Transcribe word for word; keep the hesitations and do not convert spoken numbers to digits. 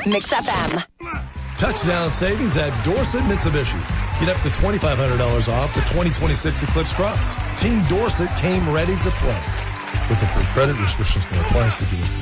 Mix F M. Touchdown savings at Dorset Mitsubishi. Get up to twenty-five hundred dollars off the twenty twenty-six Eclipse Cross. Team Dorset came ready to play. With the credit restrictions may apply.